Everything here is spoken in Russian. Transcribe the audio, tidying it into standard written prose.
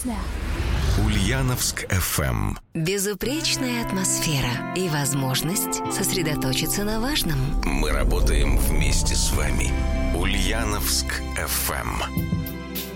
песня. Ульяновск FM. Безупречная атмосфера и возможность сосредоточиться на важном. Мы работаем вместе с вами. Ульяновск FM.